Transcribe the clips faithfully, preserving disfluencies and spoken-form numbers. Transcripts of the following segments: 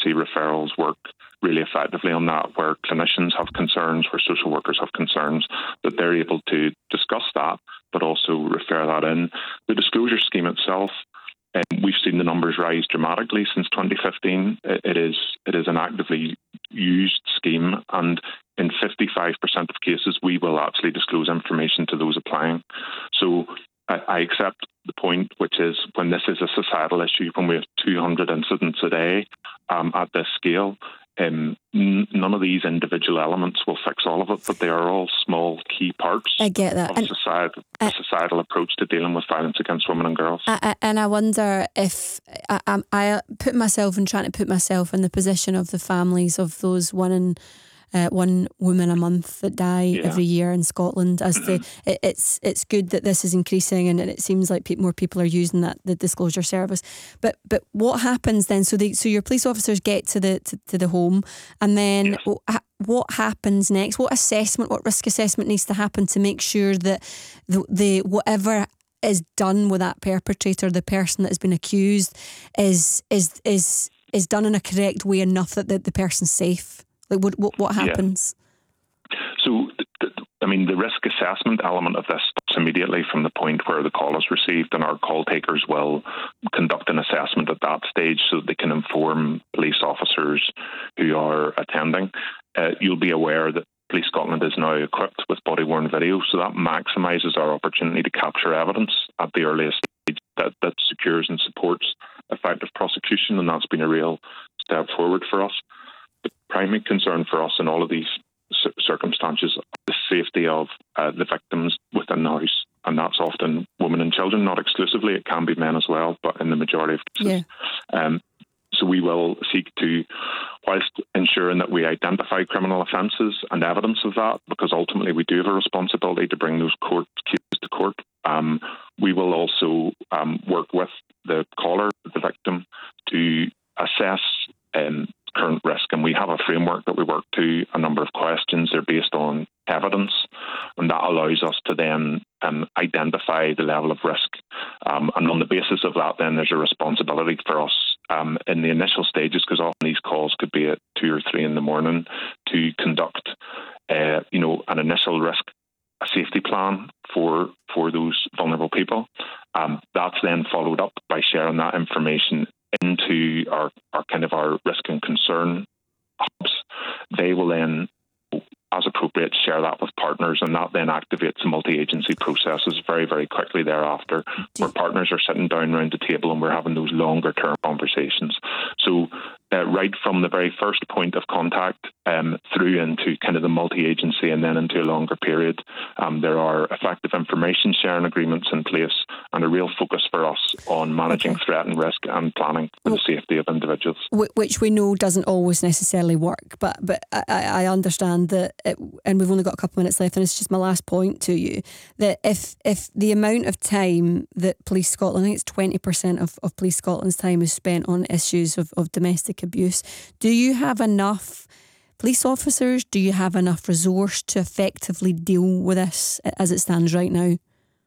emergency referrals work really effectively on that, where clinicians have concerns, where social workers have concerns, that they're able to discuss that, but also refer that in. The disclosure scheme itself, um, we've seen the numbers rise dramatically since twenty fifteen. It, it is it is an actively used scheme, and in fifty-five percent of cases, we will actually disclose information to those applying. So I, I accept the point, which is when this is a societal issue, when we have two hundred incidents a day um, at this scale, Um, n- none of these individual elements will fix all of it, but they are all small key parts I get that. of and, society, uh, a societal approach to dealing with violence against women and girls. I, I, and I wonder if I, I, I put myself and trying to put myself in the position of the families of those one in Uh, one woman a month that die Yeah. every year in Scotland. As the it, it's it's good that this is increasing, and it seems like pe- more people are using that the disclosure service. But but what happens then? So they so your police officers get to the to, to the home, and then Yes. wh- what happens next? What assessment? What risk assessment needs to happen to make sure that the, the whatever is done with that perpetrator, the person that has been accused, is is is is done in a correct way enough that the, the person's safe? Like what what, what happens? Yeah. So, th- th- I mean, the risk assessment element of this starts immediately from the point where the call is received, and our call takers will conduct an assessment at that stage so that they can inform police officers who are attending. Uh, you'll be aware that Police Scotland is now equipped with body-worn video, so that maximises our opportunity to capture evidence at the earliest stage that, that secures and supports effective prosecution, and that's been a real step forward for us. The primary concern for us in all of these c- circumstances is the safety of uh, the victims within the house, and that's often women and children, not exclusively. It can be men as well, but in the majority of cases. Yeah. Um, so we will seek to, whilst ensuring that we identify criminal offences and evidence of that, because ultimately we do have a responsibility to bring those court cases to court, um, we will also um, work with the caller, the victim, to assess um, current risk, and we have a framework that we work to. A number of questions are based on evidence, and that allows us to then um, identify the level of risk, um, and on the basis of that then there's a responsibility for us um, in the initial stages, because often these calls could be at two or three in the morning, to conduct uh, you know an initial risk a safety plan for for those vulnerable people. Um, that's then followed up by sharing that information into our, our kind of our risk and concern hubs. They will then, as appropriate, share that with partners, and that then activates multi-agency processes very, very quickly thereafter, where partners are sitting down around the table and we're having those longer term conversations. So uh, right from the very first point of contact um, through into kind of the multi-agency and then into a longer period, um, there are effective information sharing agreements in place, and a real focus for us on managing okay. threat and risk and planning for the safety of individuals. Which we know doesn't always necessarily work, but but I, I understand that, it, and we've only got a couple of minutes left, and it's just my last point to you, that if if the amount of time that Police Scotland, I think it's twenty percent of, of Police Scotland's time is spent on issues of, of domestic abuse, do you have enough police officers, do you have enough resource to effectively deal with this as it stands right now?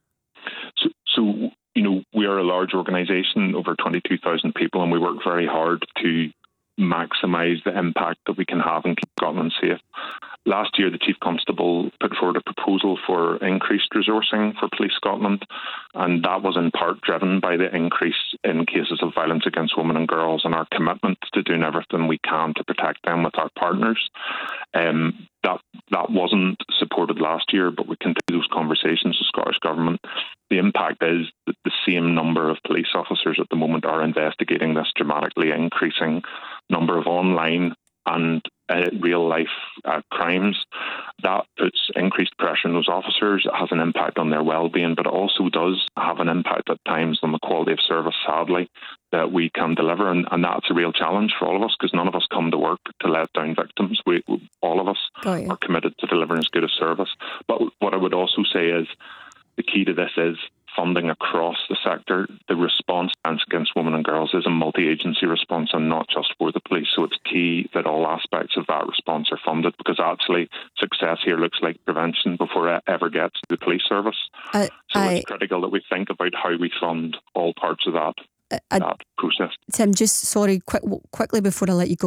So, so you know, we are a large organisation, over twenty-two thousand people, and we work very hard to maximise the impact that we can have and keep Scotland safe. Last year, the Chief Constable put forward a proposal for increased resourcing for Police Scotland, and that was in part driven by the increase in cases of violence against women and girls and our commitment to doing everything we can to protect them with our partners. Um, that that wasn't supported last year, but we continue those conversations with Scottish Government. The impact is that the same number of police officers at the moment are investigating this dramatically increasing number of online and uh, real-life uh, crimes. That puts increased pressure on those officers. It has an impact on their well-being, but it also does have an impact at times on the quality of service, sadly, that we can deliver. And, and that's a real challenge for all of us, because none of us come to work to let down victims. We, we all of us are committed to delivering as good a service. But what I would also say is the key to this is funding across the sector. The response against women and girls is a multi-agency response and not just for the police. So it's key that all aspects of that response are funded, because actually success here looks like prevention before it ever gets to the police service. Uh, so I, it's critical that we think about how we fund all parts of that, uh, that process. Tim, just sorry, quick, quickly before I let you go,